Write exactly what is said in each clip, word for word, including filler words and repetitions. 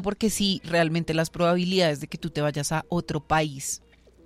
porque sí, realmente las probabilidades de que tú te vayas a otro país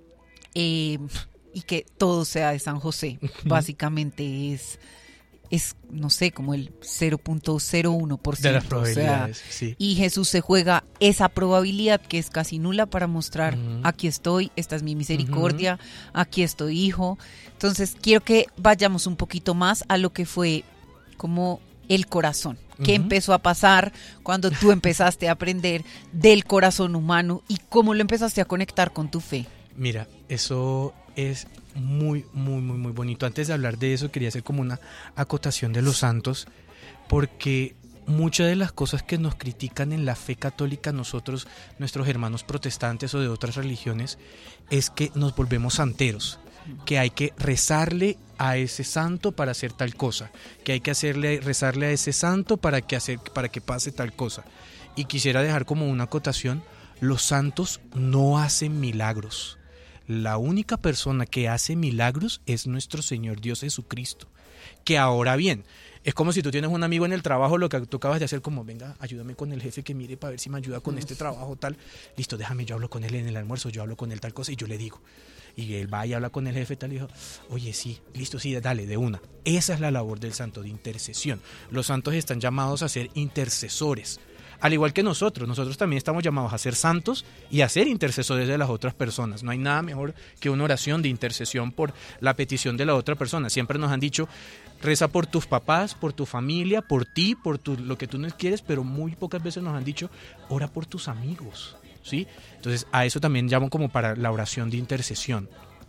eh, y que todo sea de San José, básicamente es, es, no sé, como el cero punto cero uno por ciento. De las probabilidades, o sea, sí. Y Jesús se juega esa probabilidad que es casi nula para mostrar, uh-huh. aquí estoy, esta es mi misericordia, uh-huh. aquí estoy, hijo. Entonces, quiero que vayamos un poquito más a lo que fue como el corazón. ¿Qué uh-huh. empezó a pasar cuando tú empezaste a aprender del corazón humano y cómo lo empezaste a conectar con tu fe? Mira, eso es muy, muy, muy, muy bonito. Antes de hablar de eso, quería hacer como una acotación de los santos, porque muchas de las cosas que nos critican en la fe católica nosotros, nuestros hermanos protestantes o de otras religiones, es que nos volvemos santeros, que hay que rezarle a ese santo para hacer tal cosa, que hay que hacerle rezarle a ese santo para que hacer para que pase tal cosa. Y quisiera dejar como una acotación: los santos no hacen milagros. La única persona que hace milagros es nuestro Señor Dios Jesucristo. Que ahora bien, es como si tú tienes un amigo en el trabajo, lo que tú acabas de hacer, como venga, ayúdame con el jefe que mire para ver si me ayuda con este trabajo tal. Listo, déjame, yo hablo con él en el almuerzo, yo hablo con él tal cosa y yo le digo. Y él va y habla con el jefe tal y dijo, oye, sí, listo, sí, dale, de una. Esa es la labor del santo, de intercesión. Los santos están llamados a ser intercesores. Al igual que nosotros, nosotros también estamos llamados a ser santos y a ser intercesores de las otras personas. No hay nada mejor que una oración de intercesión por la petición de la otra persona. Siempre nos han dicho, reza por tus papás, por tu familia, por ti, por tu, lo que tú no quieres, pero muy pocas veces nos han dicho, ora por tus amigos, ¿sí? Entonces a eso también llamo como para la oración de intercesión.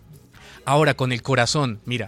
Ahora con el corazón, mira.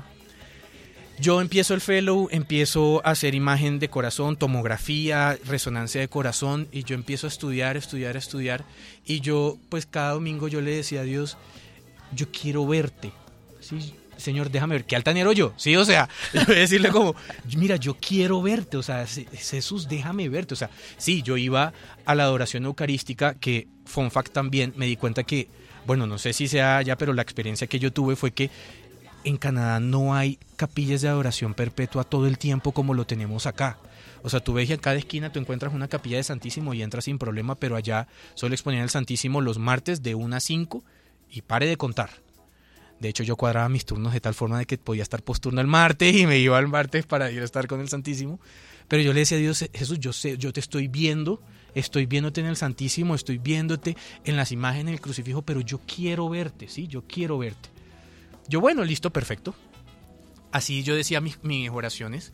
Yo empiezo el fellow, empiezo a hacer imagen de corazón, tomografía, resonancia de corazón, y yo empiezo a estudiar, estudiar, estudiar, y yo, pues cada domingo yo le decía a Dios, yo quiero verte, ¿sí? Señor, déjame ver, qué altanero yo, ¿sí? O sea, yo voy a decirle como, mira, yo quiero verte, o sea, Jesús, déjame verte, o sea, sí, yo iba a la adoración eucarística, que, fun fact también, me di cuenta que, bueno, no sé si sea allá, pero la experiencia que yo tuve fue que en Canadá no hay capillas de adoración perpetua todo el tiempo como lo tenemos acá. O sea, tú ves que en cada esquina tú encuentras una capilla de Santísimo y entras sin problema, pero allá solo exponían el Santísimo los martes de una a cinco y pare de contar. De hecho, yo cuadraba mis turnos de tal forma de que podía estar posturno el martes y me iba el martes para ir a estar con el Santísimo. Pero yo le decía a Dios, Jesús, yo sé, yo te estoy viendo, estoy viéndote en el Santísimo, estoy viéndote en las imágenes del crucifijo, pero yo quiero verte, ¿sí? Yo quiero verte. Yo, bueno, listo, perfecto. Así yo decía mis, mis oraciones.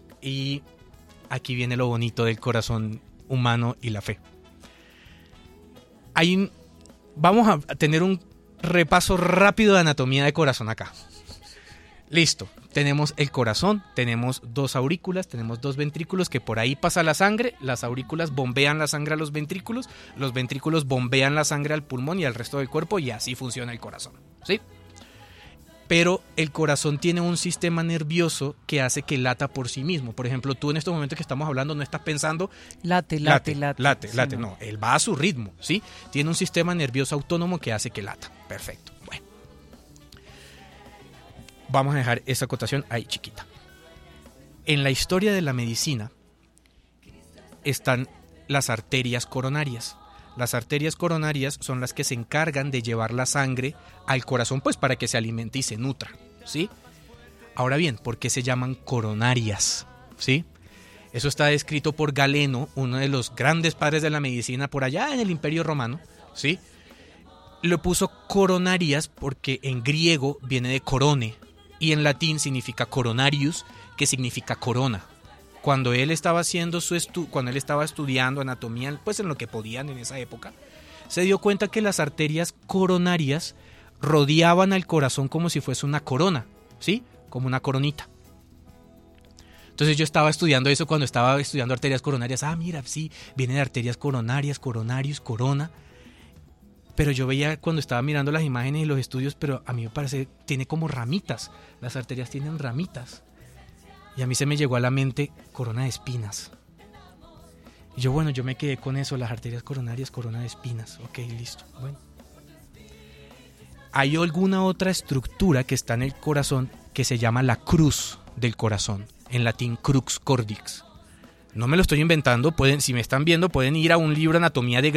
Y aquí viene lo bonito del corazón humano y la fe. Hay un, vamos a tener un repaso rápido de anatomía de corazón acá. Listo, tenemos el corazón, tenemos dos aurículas, tenemos dos ventrículos, que por ahí pasa la sangre. Las aurículas bombean la sangre a los ventrículos, los ventrículos bombean la sangre al pulmón y al resto del cuerpo, y así funciona el corazón, ¿sí? Pero el corazón tiene un sistema nervioso que hace que lata por sí mismo. Por ejemplo, tú en estos momentos que estamos hablando no estás pensando late, late, late, late, sí, late, no. no, él va a su ritmo, ¿sí? Tiene un sistema nervioso autónomo que hace que lata. Perfecto. Bueno. Vamos a dejar esa acotación ahí chiquita. En la historia de la medicina están las arterias coronarias. Las arterias coronarias son las que se encargan de llevar la sangre al corazón, pues para que se alimente y se nutra, ¿sí? Ahora bien, ¿por qué se llaman coronarias? ¿Sí? Eso está descrito por Galeno, uno de los grandes padres de la medicina por allá en el Imperio Romano, ¿sí? Lo puso coronarias porque en griego viene de corone y en latín significa coronarius, que significa corona. Cuando él estaba haciendo su estu- cuando él estaba estudiando anatomía, pues en lo que podían en esa época, se dio cuenta que las arterias coronarias rodeaban al corazón como si fuese una corona, ¿sí? Como una coronita. Entonces yo estaba estudiando eso cuando estaba estudiando arterias coronarias. Ah, mira, sí, viene de arterias coronarias, coronarius, corona. Pero yo veía cuando estaba mirando las imágenes y los estudios, pero a mí me parece, tiene como ramitas. Las arterias tienen ramitas. Y a mí se me llegó a la mente corona de espinas. Y yo, bueno, yo me quedé con eso, las arterias coronarias, corona de espinas. Ok, listo. Bueno. Hay alguna otra estructura que está en el corazón que se llama la cruz del corazón. En latín, crux cordis. No me lo estoy inventando. Pueden, si me están viendo, pueden ir a un libro Anatomía de